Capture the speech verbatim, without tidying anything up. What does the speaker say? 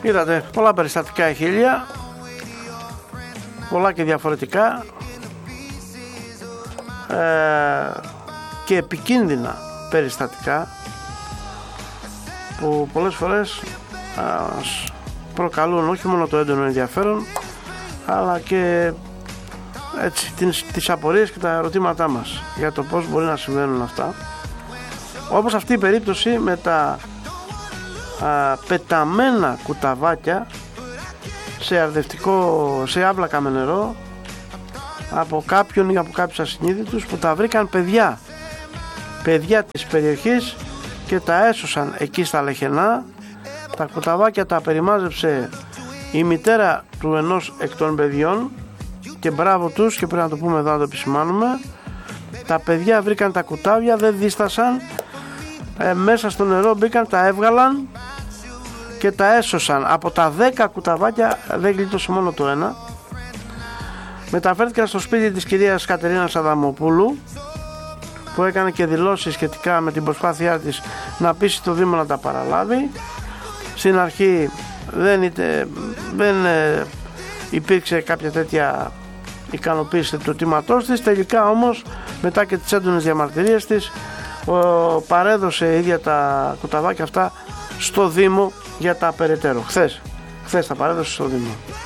Είδατε πολλά περιστατικά η Χίλια, πολλά και διαφορετικά ε, και επικίνδυνα περιστατικά που πολλές φορές ε, προκαλούν όχι μόνο το έντονο ενδιαφέρον αλλά και έτσι, τις, τις απορίες και τα ερωτήματά μας για το πώς μπορεί να συμβαίνουν αυτά, όπως αυτή η περίπτωση με τα α, πεταμένα κουταβάκια σε αρδευτικό, σε άβλακα με νερό από κάποιον ή από κάποιους ασυνείδητους που τα βρήκαν παιδιά παιδιά της περιοχής και τα έσωσαν εκεί στα Λεχενά. Τα κουταβάκια τα περιμάζεψε η μητέρα του ενός εκ των παιδιών και μπράβο τους, και πρέπει να το πούμε εδώ, να το επισημάνουμε. Τα παιδιά βρήκαν τα κουτάβια, δεν δίστασαν, ε, μέσα στο νερό μπήκαν, τα έβγαλαν και τα έσωσαν. Από τα δέκα κουταβάκια δεν γλίτωσε μόνο το ένα. Μεταφέρθηκαν στο σπίτι της κυρίας Κατερίνας Αδαμοπούλου, που έκανε και δηλώσεις σχετικά με την προσπάθειά της να πείσει το Δήμο να τα παραλάβει. Στην αρχή δεν, είτε, δεν ε, υπήρξε κάποια τέτοια ικανοποίηση του αιτήματός της. Τελικά όμως, μετά και τις έντονες διαμαρτυρίες της, ο, παρέδωσε ίδια τα κουταβάκια αυτά στο Δήμο για τα περαιτέρω. Χθες, χθες τα παρέδωσε στο Δήμο.